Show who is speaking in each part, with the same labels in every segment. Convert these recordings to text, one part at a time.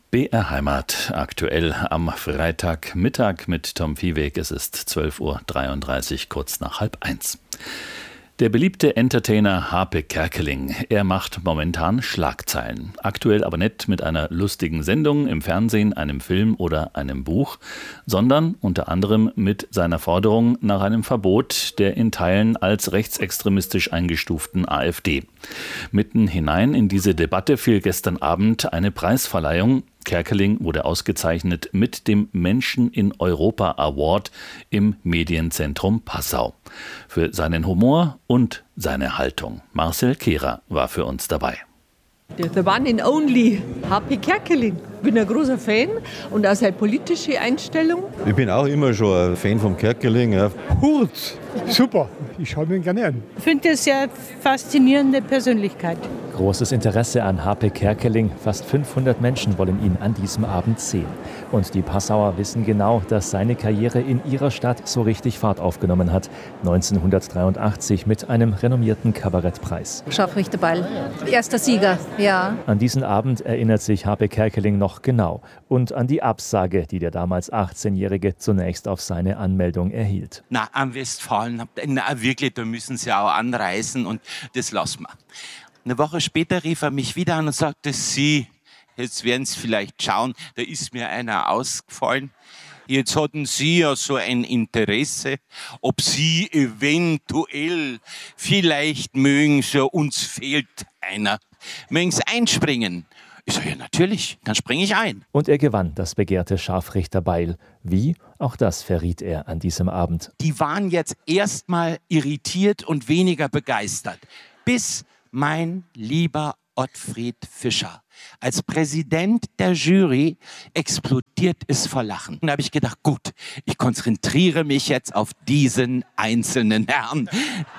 Speaker 1: BR Heimat, aktuell am Freitagmittag mit Tom Viehweg. Es ist 12:33 Uhr, kurz nach 12:30. Der beliebte Entertainer Harpe Kerkeling, er macht momentan Schlagzeilen. Aktuell aber nicht mit einer lustigen Sendung im Fernsehen, einem Film oder einem Buch, sondern unter anderem mit seiner Forderung nach einem Verbot der in Teilen als rechtsextremistisch eingestuften AfD. Mitten hinein in diese Debatte fiel gestern Abend eine Preisverleihung. Kerkeling wurde ausgezeichnet mit dem Menschen in Europa Award im Medienzentrum Passau. Für seinen Humor und seine Haltung. Marcel Kehrer war für uns dabei.
Speaker 2: The one and only Harpe Kerkeling. Ich bin ein großer Fan und auch seine politische Einstellung.
Speaker 3: Ich bin auch immer schon ein Fan vom Kerkeling. Ja.
Speaker 4: Hut, super, ich schaue mir ihn gerne an.
Speaker 5: Ich finde es eine sehr faszinierende Persönlichkeit.
Speaker 6: Großes Interesse an Harpe Kerkeling. Fast 500 Menschen wollen ihn an diesem Abend sehen. Und die Passauer wissen genau, dass seine Karriere in ihrer Stadt so richtig Fahrt aufgenommen hat. 1983 mit einem renommierten Kabarettpreis.
Speaker 7: Scharfrichter Beil, erster Sieger, ja.
Speaker 6: An diesen Abend erinnert sich Harpe Kerkeling noch genau. Und an die Absage, die der damals 18-Jährige zunächst auf seine Anmeldung erhielt.
Speaker 8: Na, am Westfalen, wirklich, da müssen sie auch anreisen und das lassen wir. Eine Woche später rief er mich wieder an und sagte, Sie, jetzt werden Sie vielleicht schauen, da ist mir einer ausgefallen. Jetzt hatten Sie ja so ein Interesse, ob Sie eventuell, vielleicht mögen Sie, uns fehlt einer, mögen Sie einspringen. Ich sage, ja natürlich, dann springe ich ein.
Speaker 6: Und er gewann das begehrte Scharfrichterbeil. Wie? Auch das verriet er an diesem Abend.
Speaker 8: Die waren jetzt erstmal irritiert und weniger begeistert, bis mein lieber Ottfried Fischer als Präsident der Jury explodiert es vor Lachen. Da habe ich gedacht, gut, ich konzentriere mich jetzt auf diesen einzelnen Herrn.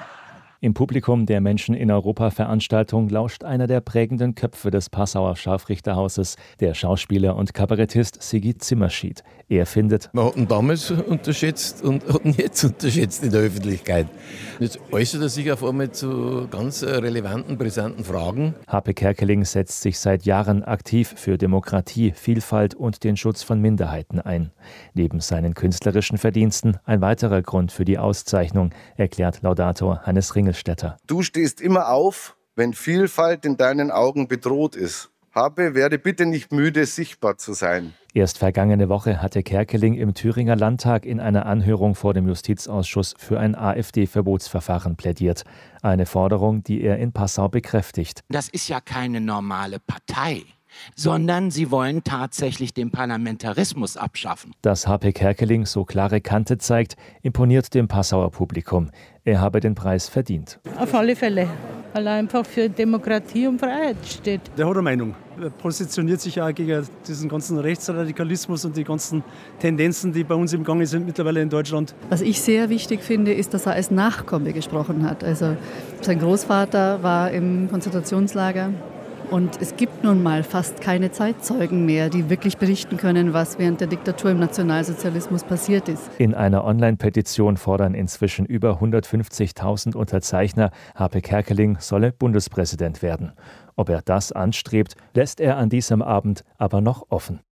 Speaker 6: Im Publikum der Menschen in Europa-Veranstaltung lauscht einer der prägenden Köpfe des Passauer Scharfrichterhauses, der Schauspieler und Kabarettist Sigi Zimmerschied. Er findet,
Speaker 9: man hat ihn damals unterschätzt und hat ihn jetzt unterschätzt in der Öffentlichkeit. Jetzt äußert er sich auf einmal zu ganz relevanten, brisanten Fragen.
Speaker 6: Harpe Kerkeling setzt sich seit Jahren aktiv für Demokratie, Vielfalt und den Schutz von Minderheiten ein. Neben seinen künstlerischen Verdiensten ein weiterer Grund für die Auszeichnung, erklärt Laudator Hannes Ringelstetter.
Speaker 10: Du stehst immer auf, wenn Vielfalt in deinen Augen bedroht ist. Harpe, werde bitte nicht müde, sichtbar zu sein.
Speaker 6: Erst vergangene Woche hatte Kerkeling im Thüringer Landtag in einer Anhörung vor dem Justizausschuss für ein AfD-Verbotsverfahren plädiert. Eine Forderung, die er in Passau bekräftigt.
Speaker 8: Das ist ja keine normale Partei, sondern sie wollen tatsächlich den Parlamentarismus abschaffen.
Speaker 6: Dass Harpe Kerkeling so klare Kante zeigt, imponiert dem Passauer Publikum. Er habe den Preis verdient.
Speaker 5: Auf alle Fälle, weil er einfach für Demokratie und Freiheit steht.
Speaker 4: Der hat eine Meinung. Er positioniert sich ja gegen diesen ganzen Rechtsradikalismus und die ganzen Tendenzen, die bei uns im Gange sind mittlerweile in Deutschland.
Speaker 7: Was ich sehr wichtig finde, ist, dass er als Nachkomme gesprochen hat. Also sein Großvater war im Konzentrationslager. Und es gibt nun mal fast keine Zeitzeugen mehr, die wirklich berichten können, was während der Diktatur im Nationalsozialismus passiert ist.
Speaker 6: In einer Online-Petition fordern inzwischen über 150.000 Unterzeichner, Harpe Kerkeling solle Bundespräsident werden. Ob er das anstrebt, lässt er an diesem Abend aber noch offen.